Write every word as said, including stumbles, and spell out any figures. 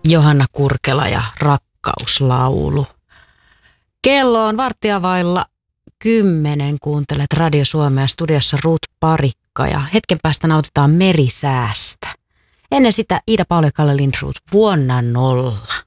Johanna Kurkela ja Rakkauslaulu. Kello on varttia vailla kymmenen. Kuuntelet Radio Suomea, studiossa Ruth Parikka ja hetken päästä nautitaan Merisäästä. Ennen sitä Iida Pauli ja Kalle Lindroth, Vuonna nolla.